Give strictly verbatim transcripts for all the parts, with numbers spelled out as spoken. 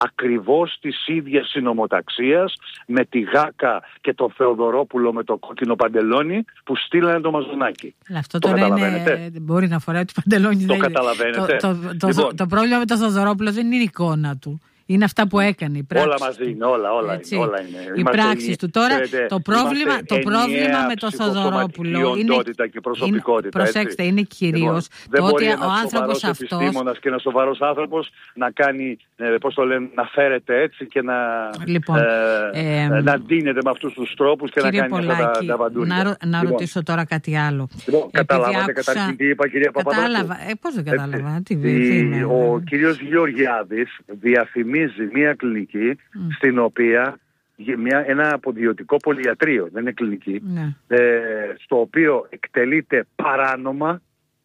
ακριβώς της ίδιας συνομοταξίας με τη Γάκα και το Θεοδωρόπουλο με το κόκκινο παντελόνι που στείλανε το Μαζονάκι. Αυτό το τώρα είναι, μπορεί να φοράει το παντελόνι. Το καταλαβαίνετε. Το, το, το, λοιπόν. το πρόβλημα με το Θεοδωρόπουλο δεν είναι η εικόνα του. Είναι αυτά που έκανε. Οι όλα μαζί είναι, όλα, όλα είναι. Όλα είναι. Οι πράξεις του. Τώρα ξέρετε, το πρόβλημα, το πρόβλημα με το Θοδωρόπουλο είναι. Και προσωπικότητα. Προσέξτε, είναι κυρίως λοιπόν, το ότι ο άνθρωπος αυτός. Δεν μπορεί ένας επιστήμονας και ένας σοβαρός άνθρωπος να κάνει, πώς το λένε, να φέρεται έτσι και να, λοιπόν, ε, ε, να ντύνεται με αυτούς τους τρόπους και να κάνει Πολάκη, αυτά τα, τα βαντούρια. Να, να λοιπόν, ρωτήσω τώρα κάτι άλλο. Λοιπόν, καταλάβατε καταρχήν τι είπα, κυρία Παπαδάκου? Κατάλαβα. Ε, πώς δεν κατάλαβα. Τι, τι, ο κύριος Γεωργιάδης διαφημίζει μια κλινική mm. στην οποία μια, ένα αποδιωτικό πολυιατρείο, δεν είναι κλινική, ναι. ε, στο οποίο εκτελείται παράνομα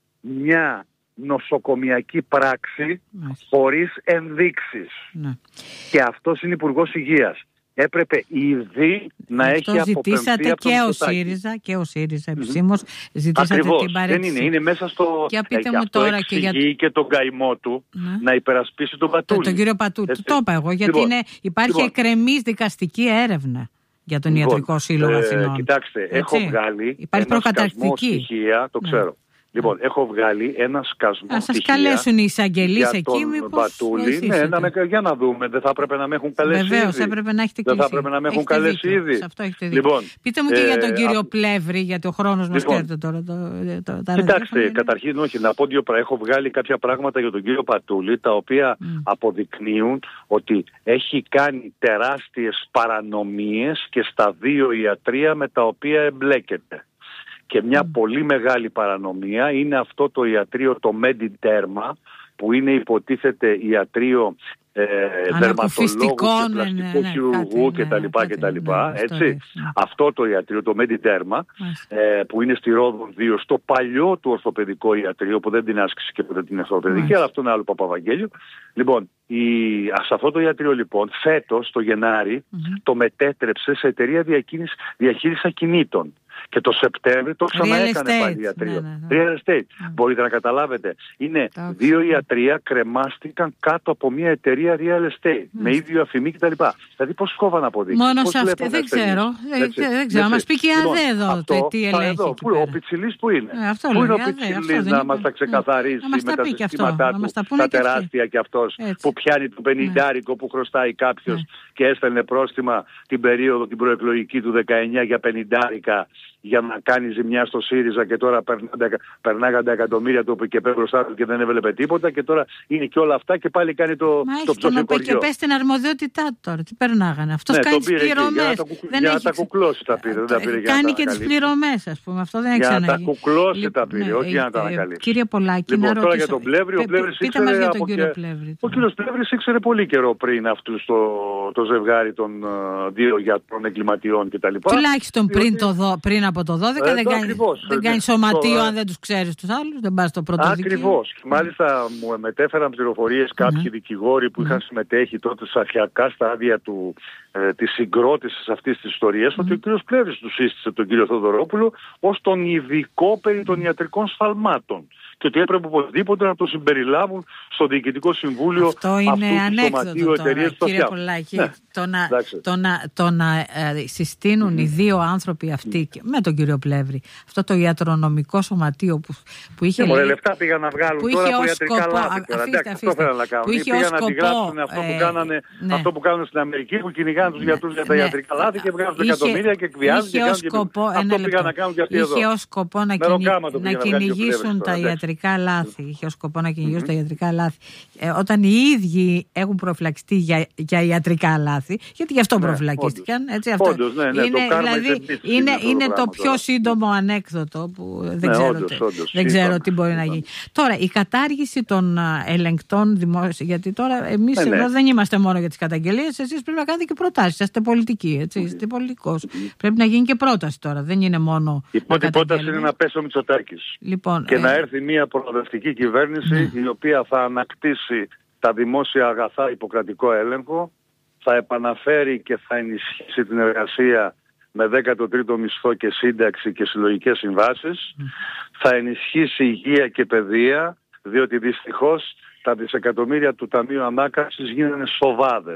μια νοσοκομιακή πράξη mm. χωρίς ενδείξεις. Mm. Και αυτός είναι υπουργός υγείας. Έπρεπε ήδη να αυτό έχει αποπεμφθεί ζητήσατε από και ο ΣΥΡΙΖΑ και ο ΣΥΡΙΖΑ επισήμως mm-hmm. ζητήσατε ακριβώς, την παρέτηση. Δεν είναι, είναι μέσα στο... Και πείτε ε, μου τώρα και για... και τον καημό του mm-hmm. να υπερασπίσει τον Πατούλη. Το, τον κύριο Πατούλη, το, το είπα εγώ, γιατί λοιπόν, είναι, υπάρχει λοιπόν, εκκρεμής δικαστική έρευνα για τον λοιπόν, Ιατρικό Σύλλογο Αθηνών. Ε, κοιτάξτε, έτσι. έχω βγάλει υπάρχει ένα σκασμό στοιχεία, το ξέρω. Ναι. Λοιπόν, έχω βγάλει ένα σκασμό στοιχεία. Να σας καλέσουν οι εισαγγελείς εκεί, μήπως Πατούλη. Ναι, να με, για να δούμε. Δεν θα έπρεπε να με έχουν καλέσει ήδη. Βεβαίως, έπρεπε να έχετε κλείσει. Δεν θα έπρεπε να με έχουν καλέσει ήδη. Σε αυτό έχετε δίκιο. Λοιπόν, πείτε μου και ε, για τον κύριο α... Πλεύρη, γιατί ο χρόνος μας λοιπόν, κέρδισε τώρα. Το, το, το, κοιτάξτε, είναι... καταρχήν όχι, να πω δύο πράγματα. Έχω βγάλει κάποια πράγματα για τον κύριο Πατούλη, τα οποία mm. αποδεικνύουν ότι έχει κάνει τεράστιες παρανομίες και στα δύο ιατρεία με τα οποία εμπλέκεται. Και μια mm. πολύ μεγάλη παρανομία είναι αυτό το ιατρείο, το Mediderma, που είναι υποτίθεται ιατρείο ε, δερματολόγου και πλαστικού ναι, χειρουργού ναι, κτλ. Ναι, κτλ. Ναι, έτσι. Ναι. Αυτό το ιατρείο, το Mediderma, ε, που είναι στη Ρόδον δύο, στο παλιό του ορθοπαιδικό ιατρείο, που δεν την άσκησε και που δεν την ορθοπαιδική, αλλά αυτό είναι άλλο Παπαβαγγέλιο. Λοιπόν, η, σε αυτό το ιατρείο λοιπόν, φέτος, το Γενάρη, mm-hmm. το μετέτρεψε σε εταιρεία διαχείρισης ακινήτων. Και το Σεπτέμβρη το ξαναέκανε πάλι ιατρείο. Ναι, ναι, ναι. Real estate. Mm. Μπορείτε να καταλάβετε. Είναι το δύο ιατρεία κρεμάστηκαν κάτω από μια εταιρεία real estate. Mm. Με ίδιο αφημί κτλ. Δηλαδή πώς κόβα να αποδείξει. Μόνο σε αυτή δεν ξέρω. Δεν, δεν ξέρω. Μας πει και η ΑΔΕ εδώ αυτό, τι ελέγχει. Εδώ, που, ο Πιτσιλής που είναι. Ε, αυτό πού λέει, είναι ο Πιτσιλής να μας τα ξεκαθαρίσει ναι. με τα συστήματά του, τα τεράστια κι αυτός, που πιάνει το πενηντάρικο που χρωστάει κάποιος και έστελνε πρόστιμα την περίοδο την προεκλογική του δεκαεννιά για πενηντάρικα για να κάνει ζημιά στο ΣΥΡΙΖΑ και τώρα περνάγαν τα εκατομμύρια του και πέρα μπροστά του και δεν έβλεπε τίποτα και τώρα είναι και όλα αυτά και πάλι κάνει το, το ψωφικοριό. Και πες την αρμοδιότητά του τώρα, τι περνάγανε. Αυτός ναι, κάνει τις πληρωμές. Για, για να τα κουκλώσει τα πήρε. Δεν τα πήρε για κάνει και τις πληρωμές, ας πούμε. Αυτό δεν έχει ξαναγίνει. Για να τα κουκλώσει τα πήρε, όχι για να τα ανακαλύψει. Κύριε Πολάκη, λοιπόν, να τώρα για τον Πλεύρη, ο Πλεύρης ήξερε από και... Ο κύριος Πλεύρης ήξερε πολύ καιρό πριν αυτούς το ζευγάρι των δύο γιατρών εγκληματιών κτλ. Τουλάχιστον πριν από το δώδεκα δεν κάνει, δεν κάνει σωματείο αν δεν τους ξέρεις τους άλλους, δεν πας στο πρώτο δικείο. Ακριβώς. Μάλιστα μου μετέφεραν πληροφορίες κάποιοι mm-hmm. δικηγόροι που mm-hmm. είχαν συμμετέχει τότε στα αρχικά στάδια του, ε, της συγκρότησης αυτής της ιστορίας mm-hmm. ότι ο κύριος Πλεύρης του σύστησε τον κύριο Θοδωρόπουλο ως τον ειδικό περί των ιατρικών σφαλμάτων. Και ότι έπρεπε οπωσδήποτε να το συμπεριλάβουν στο Διοικητικό Συμβούλιο αυτό είναι ανέκδοτο τώρα, κύριε Πολάκη. Ναι. Το να, το να, το να ε, συστήνουν mm-hmm. οι δύο άνθρωποι αυτοί mm-hmm. με τον κύριο Πλεύρη αυτό το ιατρονομικό σωματείο που, που είχε... Ναι, λέει, λεφτά πήγαν να βγάλουν που τώρα είχε από ιατρικά σκοπό, λάθη. Τώρα. Εντάξει, αυτό θέλανε να κάνουν. Πήγαν να αντιγράψουν αυτό, ε, που κάνανε, ναι. αυτό που κάνουν στην Αμερική που κυνηγάνε τους γιατρούς για τα ναι. ιατρικά λάθη και βγάζουν εκατομμύρια και εκβιάζουν και κάνουν και αυτό πήγαν να κάνουν και αυτοί εδώ. Είχε ως σκοπό να κυνηγήσουν τα ιατρικά λάθη. Είχε ως σκοπό να κυνηγήσουν mm-hmm. τα ιατρικά λάθη. Ε, όταν οι ίδιοι έχουν προφυλακιστεί για, για ιατρικά λάθη, γιατί γι' αυτό ναι, προφυλακίστηκαν. Όντως. Έτσι, αυτό. Όντως, ναι, ναι, είναι, το δηλαδή, είναι, είναι το πιο τώρα. σύντομο ανέκδοτο που δεν ναι, ξέρω, όντως, όντως, δεν ξέρω τι μπορεί να γίνει. Τώρα, η κατάργηση των ελεγκτών δημόσιων, γιατί τώρα εμείς ναι, εδώ ναι. δεν είμαστε μόνο για τις καταγγελίες, εσείς πρέπει να κάνετε και προτάσεις. Είστε πολιτικοί, έτσι, είστε πολιτικός. Πρέπει να γίνει και πρόταση τώρα, δεν είναι μόνο. Η πρώτη πρόταση είναι να πέσει ο Μητσοτάκης λοιπόν, και ε... να έρθει μια προοδευτική κυβέρνηση ναι. η οποία θα ανακτήσει τα δημόσια αγαθά υποκρατικό έλεγχο, θα επαναφέρει και θα ενισχύσει την εργασία με δέκατο τρίτο μισθό και σύνταξη και συλλογικές συμβάσεις, mm. θα ενισχύσει υγεία και παιδεία, διότι δυστυχώς τα δισεκατομμύρια του Ταμείου Ανάκαμψης γίνανε σοβάδες.